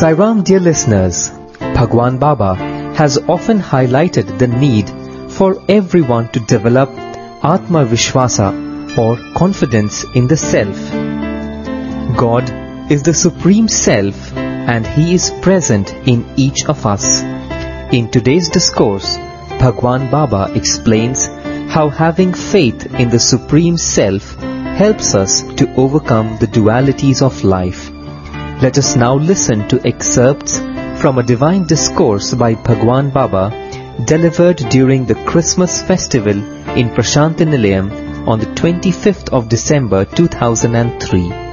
Sairam, dear listeners, Bhagwan Baba has often highlighted the need for everyone to develop Atma Vishwasa or confidence in the self. God is the Supreme Self and He is present in each of us. In today's discourse, Bhagwan Baba explains how having faith in the Supreme Self helps us to overcome the dualities of life. Let us now listen to excerpts from a divine discourse by Bhagwan Baba delivered during the Christmas festival in Prashanti Nilayam on the 25th of December 2003.